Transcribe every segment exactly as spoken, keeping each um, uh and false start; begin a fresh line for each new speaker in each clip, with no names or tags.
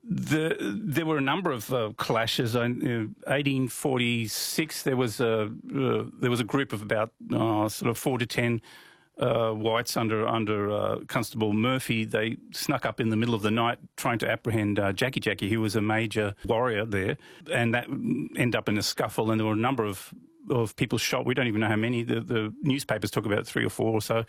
The, there were a number of uh, clashes. In uh, eighteen forty-six, there was a uh, there was a group of about uh, sort of four to ten uh, whites under under uh, Constable Murphy. They snuck up in the middle of the night trying to apprehend uh, Jackie Jackie, who was a major warrior there, and that ended up in a scuffle. And there were a number of of people shot. We don't even know how many. The, the newspapers talk about three or four or so.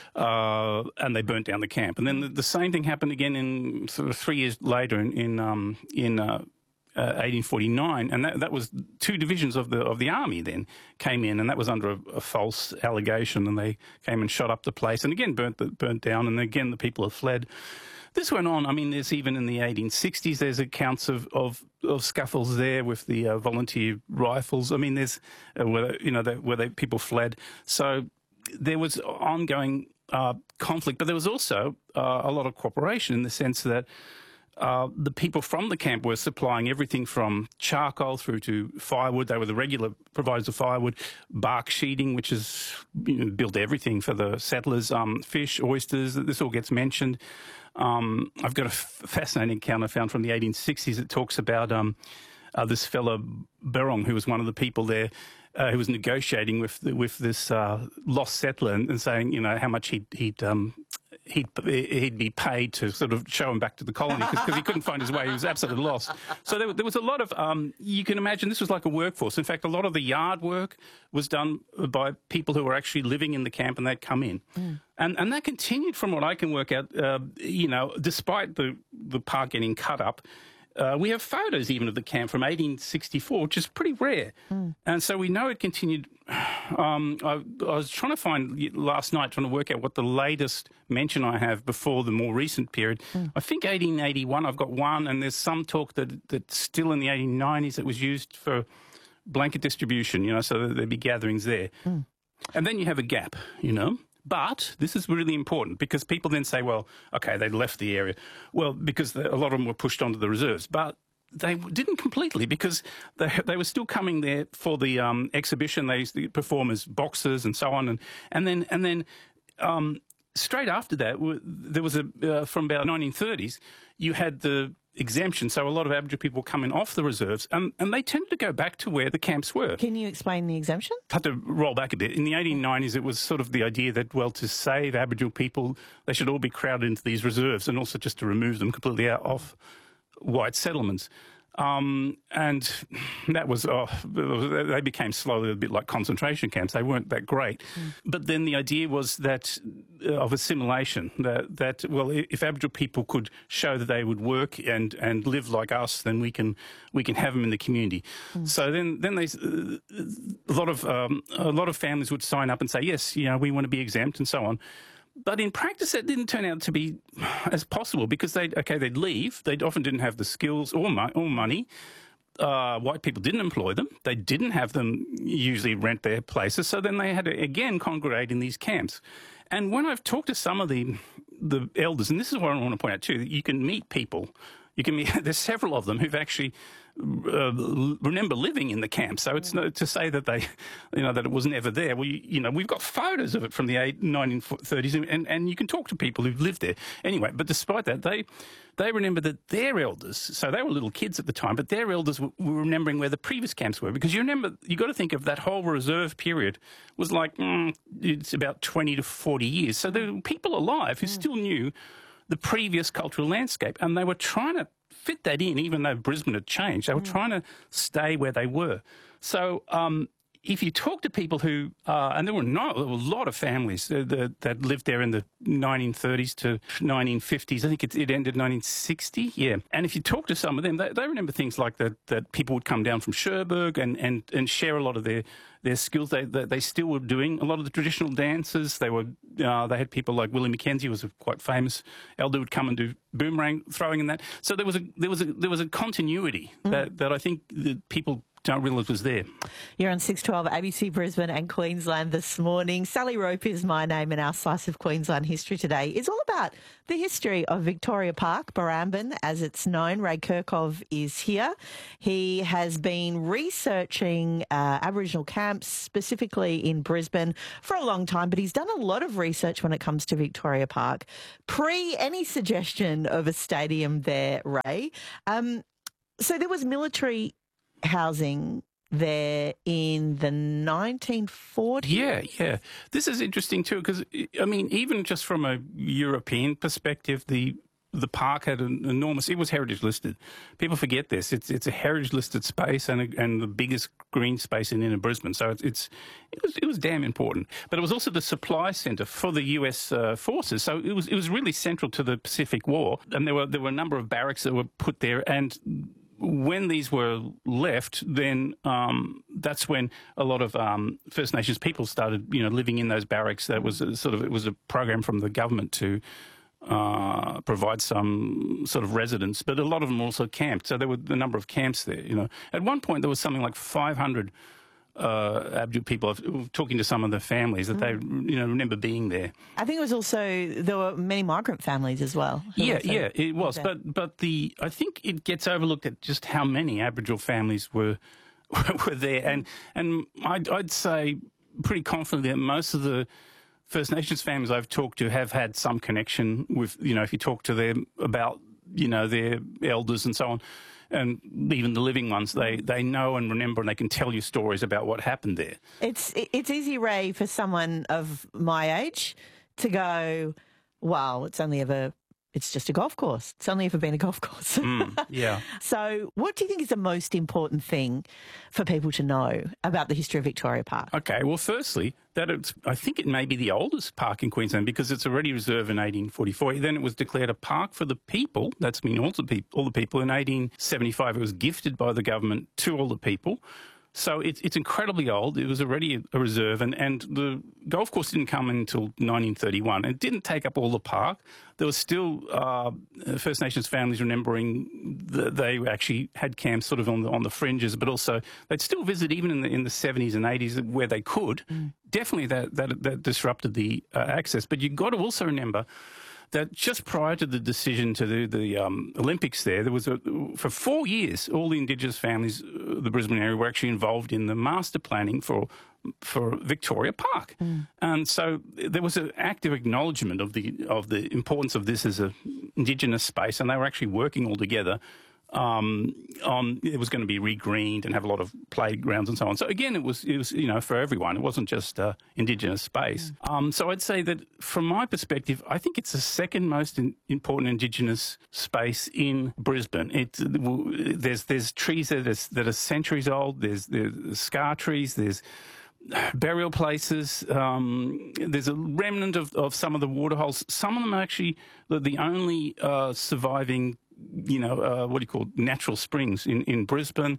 Uh, and they burnt down the camp. And then the, the same thing happened again in sort of three years later in in, um, in uh, uh, eighteen forty-nine, and that, that was two divisions of the of the army then came in, and that was under a, a false allegation, and they came and shot up the place, and again burnt the, burnt down, and again the people have fled. This went on. I mean, there's even in the eighteen sixties, there's accounts of, of, of scuffles there with the uh, volunteer rifles. I mean, there's uh, where you know they, where they, people fled. So there was ongoing uh, conflict, but there was also uh, a lot of cooperation in the sense that uh, the people from the camp were supplying everything from charcoal through to firewood. They were the regular providers of firewood, bark sheeting, which is you know, built everything for the settlers, um, fish, oysters. This all gets mentioned. Um, I've got a f fascinating account I found from the eighteen sixties that talks about um, uh, this fellow Berong, who was one of the people there, uh, who was negotiating with the, with this uh, lost settler and, and saying, you know, how much he'd he'd, um, he'd he'd be paid to sort of show him back to the colony because he couldn't find his way. He was absolutely lost. So there, there was a lot of um, you can imagine this was like a workforce. In fact, a lot of the yard work was done by people who were actually living in the camp, and they'd come in. Mm. And, and that continued from what I can work out, uh, you know, despite the, the park getting cut up. Uh, we have photos even of the camp from eighteen sixty-four, which is pretty rare. Mm. And so we know it continued. Um, I, I was trying to find last night, trying to work out what the latest mention I have before the more recent period. Mm. I think eighteen eighty-one, I've got one, and there's some talk that, that still in the eighteen nineties it was used for blanket distribution, you know, so there'd be gatherings there. Mm. And then you have a gap, you know. But this is really important because people then say, well, okay, they left the area. Well, because the, a lot of them were pushed onto the reserves. But they didn't completely because they, they were still coming there for the um, exhibition. They used to perform as boxers and so on. And, and then, and then um, straight after that, there was a, uh, from about nineteen thirties, you had the exemption. So a lot of Aboriginal people coming off the reserves, and, and they tended to go back to where the camps were.
Can you explain the exemption?
I had to roll back a bit. In the eighteen nineties, it was sort of the idea that, well, to save Aboriginal people, they should all be crowded into these reserves, and also just to remove them completely out of white settlements. Um, and that was, oh, they became slowly a bit like concentration camps. They weren't that great. Mm. But then the idea was that uh, of assimilation, that, that, well, if Aboriginal people could show that they would work and, and live like us, then we can, we can have them in the community. Mm. So then, then they, uh, a lot of, um, a lot of families would sign up and say, yes, you know, we want to be exempt and so on. But in practice, it didn't turn out to be as possible because they'd, okay, they'd leave. They often didn't have the skills or, mo or money. Uh, white people didn't employ them. They didn't have them usually rent their places. So then they had to, again, congregate in these camps. And when I've talked to some of the, the elders, and this is what I want to point out too, that you can meet people. You can meet, there's several of them who've actually uh, remember living in the camp. So it's no, to say that they, you know, that it was never there. Well, you, you know, we've got photos of it from the nineteen thirties, and, and you can talk to people who've lived there. Anyway, but despite that, they they remember that their elders, so they were little kids at the time, but their elders were, were remembering where the previous camps were. Because you remember, you got to think of that whole reserve period was like, mm, it's about twenty to forty years. So there were people alive who mm. still knew the previous cultural landscape, and they were trying to fit that in, even though Brisbane had changed. They were mm. trying to stay where they were. So um, if you talk to people who, uh, and there were, no, there were a lot of families that, that, that lived there in the nineteen thirties to nineteen fifties. I think it, it ended nineteen sixty, yeah. And if you talk to some of them, they, they remember things like that, that people would come down from Cherbourg and, and, and share a lot of their their skills. They, they they still were doing a lot of the traditional dances. They were uh, they had people like Willie McKenzie, who was a quite famous elder, would come and do boomerang throwing and that. So there was a there was a there was a continuity mm. that that I think that people don't realise was there.
You're on six twelve A B C Brisbane and Queensland this morning. Sally Rope is my name, and our Slice of Queensland history today is all about the history of Victoria Park, Barrambin, as it's known. Ray Kirkov is here. He has been researching uh, Aboriginal camps, specifically in Brisbane, for a long time, but he's done a lot of research when it comes to Victoria Park. Pre any suggestion of a stadium there, Ray. Um, so there was military housing there in the nineteen forties.
Yeah, yeah. This is interesting too, because, I mean, even just from a European perspective, the the park had an enormous, it was heritage listed. People forget this. It's it's a heritage listed space and a, and the biggest green space in inner Brisbane. So it's, it's it was it was damn important. But it was also the supply centre for the U S uh, forces. So it was it was really central to the Pacific War. And there were there were a number of barracks that were put there, and when these were left, then um, that's when a lot of um, First Nations people started, you know, living in those barracks. That was a, sort of it was a program from the government to uh, provide some sort of residence, but a lot of them also camped. So there were a number of camps there. You know, at one point there was something like five hundred uh, Aboriginal people. Talking to some of the families that mm. they, you know, remember being there.
I think it was also there were many migrant families as well.
Yeah, yeah, it was. There. But but the I think it gets overlooked at just how many Aboriginal families were were there, and and I'd, I'd say pretty confidently that most of the First Nations families I've talked to have had some connection with, you know, if you talk to them about, you know, their elders and so on, and even the living ones, they, they know and remember, and they can tell you stories about what happened there.
It's it's easy, Ray, for someone of my age to go, wow, it's only ever, it's just a golf course. It's only ever been a golf course.
Mm, yeah.
So what do you think is the most important thing for people to know about the history of Victoria Park?
Okay, well, firstly, that it's, I think it may be the oldest park in Queensland because it's already reserved in eighteen forty-four. Then it was declared a park for the people. That's mean all the people. All the people in eighteen seventy-five. It was gifted by the government to all the people. So it's it's incredibly old. It was already a reserve, and, and the golf course didn't come until nineteen thirty-one. It didn't take up all the park. There was still uh, First Nations families remembering that they actually had camps sort of on the on the fringes, but also they'd still visit even in the in the seventies and eighties where they could. Mm. Definitely that that, that disrupted the uh, access. But you've got to also remember that just prior to the decision to do the um, Olympics there, there was a, for four years, all the Indigenous families of the Brisbane area were actually involved in the master planning for for Victoria Park. Mm. And so there was an active acknowledgement of the of the importance of this as an Indigenous space, and they were actually working all together. Um, on it was going to be regreened and have a lot of playgrounds and so on. So again, it was it was you know for everyone. It wasn't just uh, Indigenous space. Mm. Um, so I'd say that from my perspective, I think it's the second most in, important Indigenous space in Brisbane. It there's there's trees that are, that are centuries old. There's there's scar trees. There's burial places. Um, there's a remnant of, of some of the waterholes. Some of them are actually the, the only uh, surviving, you know, uh, what do you call it, natural springs in, in Brisbane.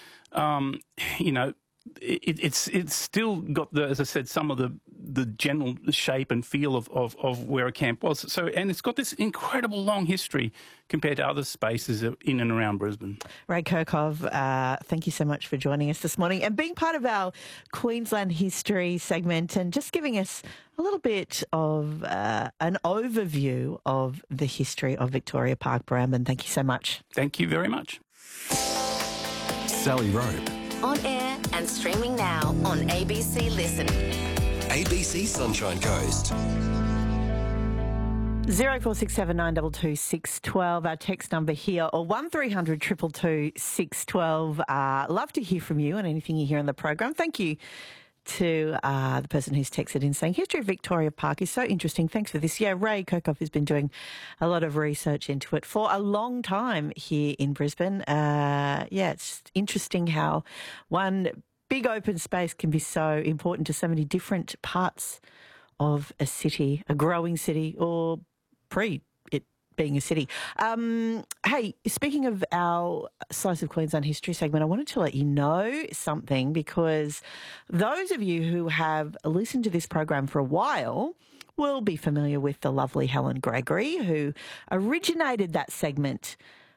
Um, you know, it, it's it's still got, the, as I said, some of the, the general shape and feel of, of, of where a camp was. So, and it's got this incredible long history compared to other spaces in and around Brisbane.
Ray Kirkov, uh, thank you so much for joining us this morning and being part of our Queensland history segment and just giving us a little bit of uh, an overview of the history of Victoria Park, Barrambin. Thank you so much.
Thank you very much.
Sally Rope.
On air and streaming now on A B C Listen.
A B C Sunshine Coast.
Zero four six seven nine two two six twelve, our text number here, or one three hundred two two two six twelve. Uh, love to hear from you and anything you hear on the program. Thank you to uh, the person who's texted in saying history of Victoria Park is so interesting. Thanks for this. Yeah, Ray Kirkov has been doing a lot of research into it for a long time here in Brisbane. Uh, yeah, it's interesting how one big open space can be so important to so many different parts of a city, a growing city, or pre it being a city. Um, hey, speaking of our Slice of Queensland history segment, I wanted to let you know something, because those of you who have listened to this program for a while will be familiar with the lovely Helen Gregory, who originated that segment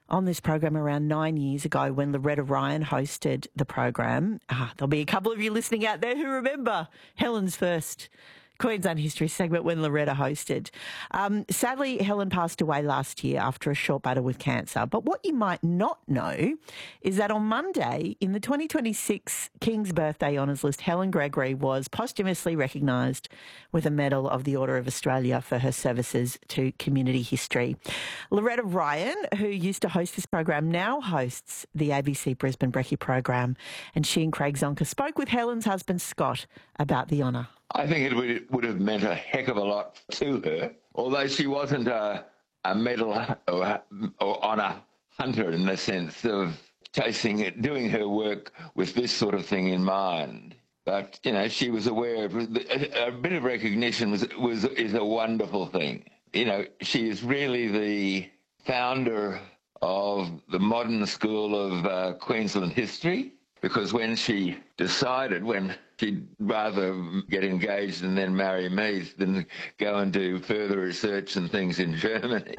on this program around nine years ago when Loretta Ryan hosted the program. Ah, there'll be a couple of you listening out there who remember Helen's first Queensland History segment when Loretta hosted. Um, sadly, Helen passed away last year after a short battle with cancer. But what you might not know is that on Monday, in the twenty twenty-six King's Birthday Honours List, Helen Gregory was posthumously recognised with a Medal of the Order of Australia for her services to community history. Loretta Ryan, who used to host this program, now hosts the A B C Brisbane Brekkie program, and she and Craig Zonka spoke with Helen's husband, Scott, about the honour.
I think it would, would have meant a heck of a lot to her, although she wasn't a, a medal or, or honour hunter in the sense of chasing it, doing her work with this sort of thing in mind. But, you know, she was aware of a, a bit of recognition was, was is a wonderful thing. You know, she is really the founder of the modern school of uh, Queensland history, because when she decided, when she'd rather get engaged and then marry me than go and do further research and things in Germany,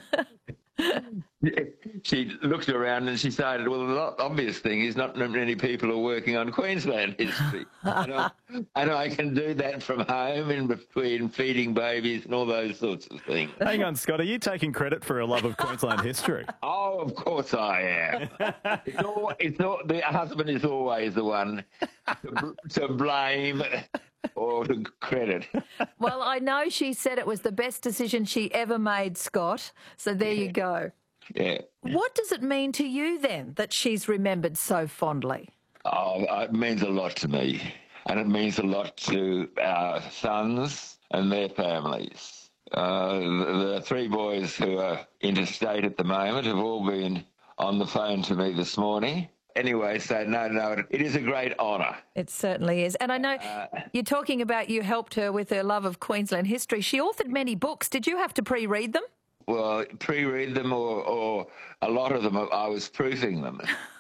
she looked around and she decided, well, the obvious thing is not many people are working on Queensland history. and, I, and I can do that from home in between feeding babies and all those sorts of things.
Hang on, Scott, are you taking credit for a love of Queensland history?
Oh, of course I am. it's all, it's all, the husband is always the one to, to blame or to credit.
Well, I know she said it was the best decision she ever made, Scott, so there
yeah.
you go.
Yeah.
What does it mean to you then that she's remembered so fondly?
Oh, it means a lot to me, and it means a lot to our sons and their families. Uh, the, the three boys who are interstate at the moment have all been on the phone to me this morning. Anyway, so no, no, it, it is a great honour.
It certainly is. And I know
uh,
you're talking about you helped her with her love of Queensland history. She authored many books. Did you have to pre-read them?
Well, pre-read them or, or a lot of them, I was proofing them.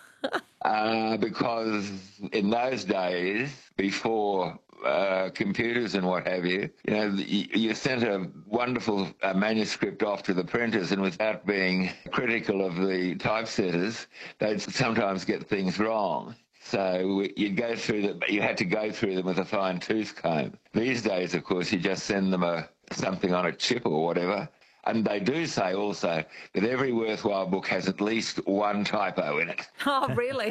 uh, because in those days, before uh, computers and what have you, you know, you, you sent a wonderful uh, manuscript off to the printers, and without being critical of the typesetters, they'd sometimes get things wrong. So you'd go through them, you had to go through them with a fine tooth comb. These days, of course, you just send them a something on a chip or whatever. And they do say also that every worthwhile book has at least one typo in it.
Oh, really?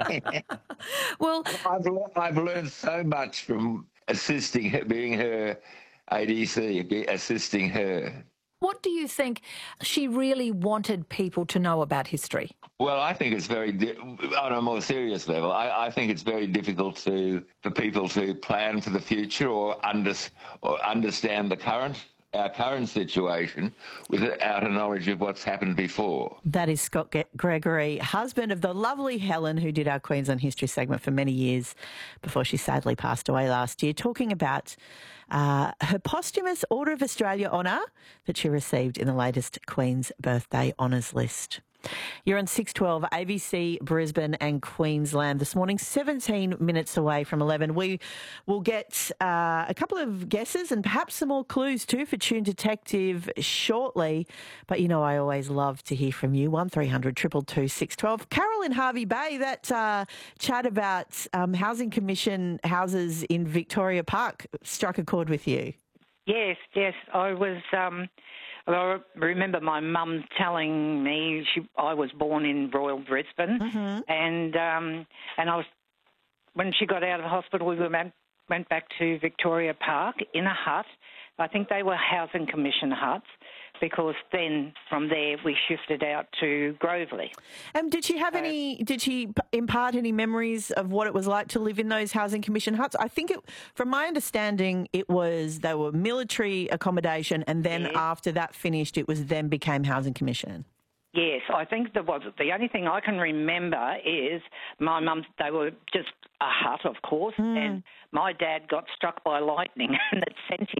Well,
I've, I've learned so much from assisting her, being her A D C, assisting her.
What do you think she really wanted people to know about history?
Well, I think it's very, di- on a more serious level, I, I think it's very difficult to for people to plan for the future or, under, or understand the current our current situation without a knowledge of what's happened before.
That is Scott Gregory, husband of the lovely Helen, who did our Queensland history segment for many years before she sadly passed away last year, talking about uh, her posthumous Order of Australia honour that she received in the latest Queen's Birthday Honours List. You're on six twelve A B C Brisbane and Queensland this morning, seventeen minutes away from eleven. We will get uh, a couple of guesses and perhaps some more clues too for Tune Detective shortly. But you know, I always love to hear from you. one three hundred two two two six one two. Carol in Hervey Bay, that uh, chat about um, Housing Commission houses in Victoria Park struck a chord with you.
Yes, yes. I was... Um Well, I remember my mum telling me she, I was born in Royal Brisbane, mm-hmm. and um, and I was when she got out of hospital, we went went back to Victoria Park in a hut. I think they were Housing Commission huts, because then from there we shifted out to Grovelly.
Um, did she have so, any? Did she impart any memories of what it was like to live in those Housing Commission huts? I think, it, from my understanding, it was they were military accommodation, and then yes. after that finished, it was then became Housing Commission.
Yes, I think there was. The only thing I can remember is my mum, they were just a hut, of course, mm. and my dad got struck by lightning and it sent him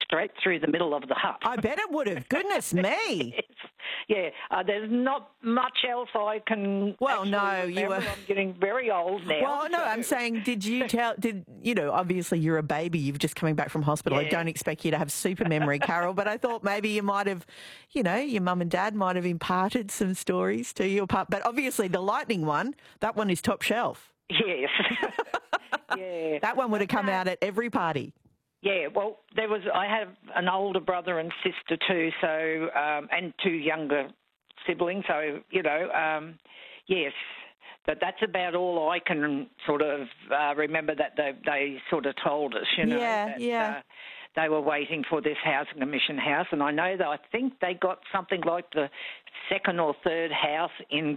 straight through the middle of the hut.
I bet it would have. Goodness me.
Yes. Yeah, uh, there's not much else I can.
Well, no,
remember.
you were.
I'm getting very old now.
Well, no,
so.
I'm saying, did you tell? Did you know? Obviously, you're a baby. You've just coming back from hospital.
Yeah.
I don't expect you to have super memory, Carol. But I thought maybe you might have, you know, your mum and dad might have imparted some stories to you. But obviously, the lightning one, that one is top shelf.
Yes. Yeah.
That one would have come out at every party.
Yeah, well, there was. I have an older brother and sister too, so um, and two younger siblings. So you know, um, yes, but that's about all I can sort of uh, remember that they they sort of told us. You know,
Yeah,
that,
yeah.
Uh, they were waiting for this housing commission house, and I know that I think they got something like the second or third house in